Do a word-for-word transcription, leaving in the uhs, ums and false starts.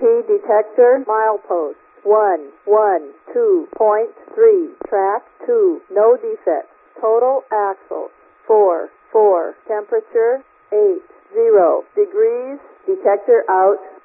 T detector, milepost one one two point three, track two, no defects. Total axle four four, temperature eight zero degrees, detector out.